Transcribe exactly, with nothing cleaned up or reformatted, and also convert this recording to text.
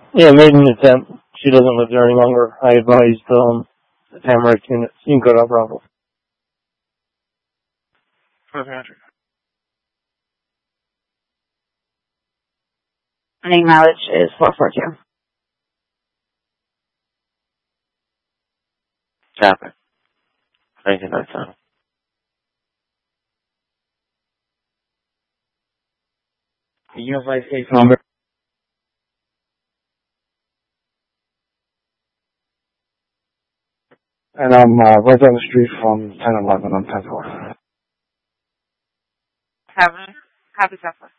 Yeah, made an attempt. She doesn't live there any longer. I advised um, the Tamarack unit. Cinco da Bravo. five hundred. Running mileage is four four two. Copy. Thank you, next time. Unified case number. And I'm uh, right down the street from ten eleven on tenth floor. Have, have a